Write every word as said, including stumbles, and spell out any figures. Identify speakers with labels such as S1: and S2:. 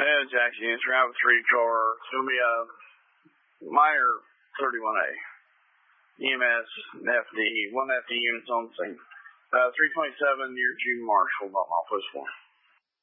S1: Yeah, Jackson, it's round three car. It's going to be a minor thirty-one A. E M S, F D, one F D units on the scene. Uh, three twenty-seven near June Marshall, about mile post one.